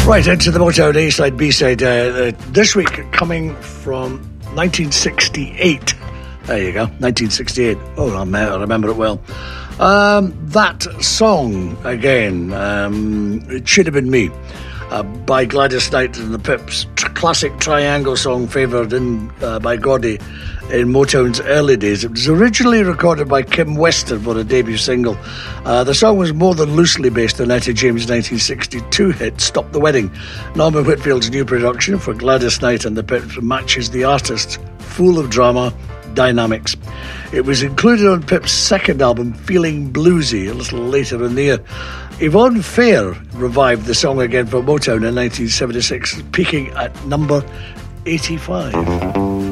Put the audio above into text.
Right, into the Motown A-side, B-side. This week, coming from 1968. There you go, 1968. Oh, I remember it well. That song, again, It Should Have Been Me, by Gladys Knight and the Pips. Classic triangle song favoured by Gordy in Motown's early days. It was originally recorded by Kim Weston for a debut single. The song was more than loosely based on Etta James' 1962 hit Stop the Wedding. Norman Whitfield's new production for Gladys Knight and the Pips matches the artist, full of drama, dynamics. It was included on Pip's second album, Feeling Bluesy, a little later in the year. Yvonne Fair revived the song again for Motown in 1976, peaking at number 85.